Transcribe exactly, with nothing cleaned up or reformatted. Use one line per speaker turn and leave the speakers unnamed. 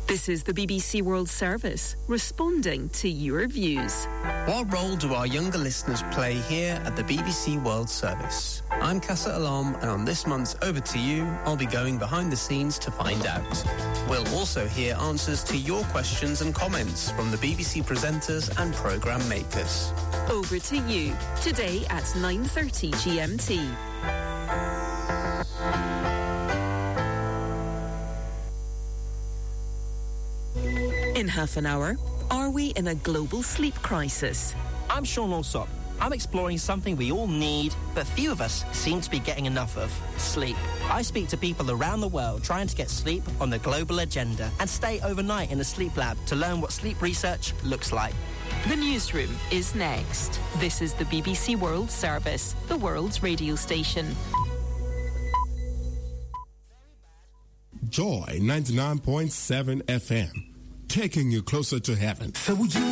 This is the B B C World Service, responding to your views.
What role do our younger listeners play here at the B B C World Service? I'm Casa Alam, and on this month's Over to You, I'll be going behind the scenes to find out. We'll also hear answers to your questions and comments from the B B C presenters and programme makers.
Over to You, today at nine thirty G M T. In half an hour, are we in a global sleep crisis?
I'm Sean Alsop. I'm exploring something we all need, but few of us seem to be getting enough of: sleep. I speak to people around the world trying to get sleep on the global agenda and stay overnight in a sleep lab to learn what sleep research looks like.
The Newsroom is next. This is the B B C World Service, the world's radio station.
Joy ninety-nine point seven F M, taking you closer to heaven. So would you